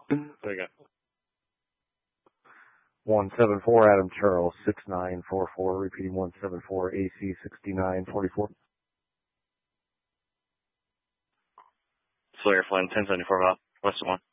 There you go. 174 Adam Charles 6944. Repeating 174 AC 6944. Sawyer Flynn 1074 Bob. West of 1.